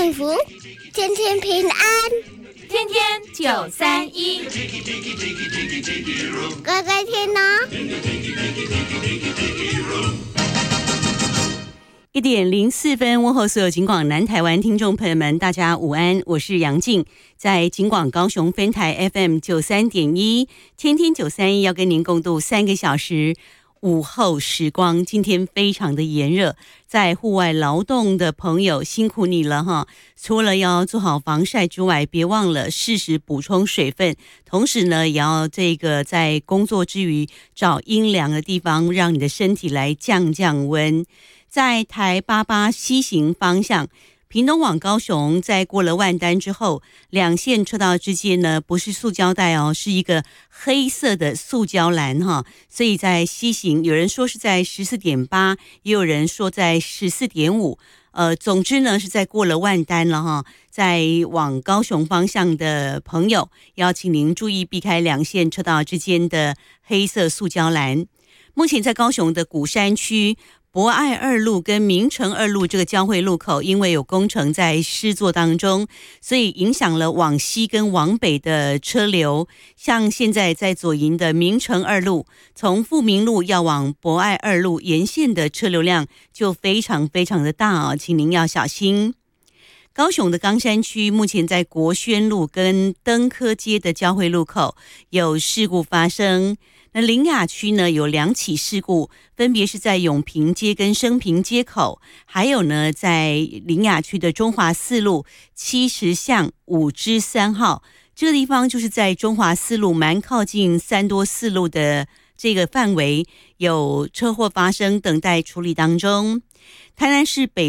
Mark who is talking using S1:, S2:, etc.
S1: 幸福，天天平安，
S2: 天天931，
S1: 乖乖听哦。
S3: 1:04，问候所有警广南台湾听众朋友们，大家午安，我是杨静，在警广高雄分台 FM93.1，天天931要跟您共度3个小时午后时光。今天非常的炎热，在户外劳动的朋友辛苦你了哈！除了要做好防晒之外，别忘了适时补充水分，同时呢，也要在工作之余找阴凉的地方，让你的身体来降温。在台88西行方向，屏东往高雄，在过了万丹之后，两线车道之间呢，不是塑胶带哦，是一个黑色的塑胶栏哈。所以在西行，有人说是在14.8，也有人说在14.5。总之呢，是在过了万丹了哈。在往高雄方向的朋友，要请您注意避开两线车道之间的黑色塑胶栏。目前在高雄的鼓山区博爱2路跟明诚2路这个交汇路口，因为有工程在施作当中，所以影响了往西跟往北的车流。像现在在左营的明诚2路，从富民路要往博爱2路沿线的车流量就非常的大哦，请您要小心。高雄的冈山区目前在国宣路跟登科街的交汇路口有事故发生。那苓雅区呢有2起事故，分别是在永平街跟升平街口，还有呢在苓雅区的中华4路70巷5之3号，这个地方就是在中华4路蛮靠近3多4路的这个范围有车祸发生，等待处理当中。台南市北